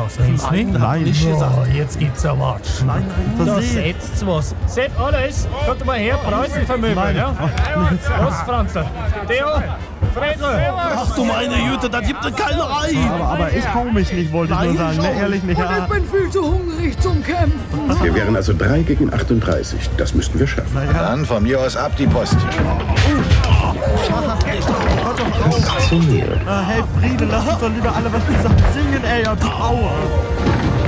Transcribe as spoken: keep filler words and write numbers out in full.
Sind's Nein, nicht? nein. Nicht gesagt. Oh, jetzt gibt's ja was. Nein, nein, Da versehen. setzt's was. Sepp, alles. Kommt mal her, Preußenvermögen, Nein. ja? Was, Franzl? Theo? Fredl? Ach du meine Güte, da gibt es keine Ei. Aber, aber ich hau mich nicht, wollte ich Nein, nur sagen. schau. Ne, ehrlich nicht. Und Ja. ich bin viel zu hungrig zum Kämpfen. Wir wären also drei gegen achtunddreißig. Das müssten wir schaffen. Dann von mir aus ab die Post. Äh, hey Friede, lass uns doch lieber alle was zusammen singen, ey. Ja, Aua.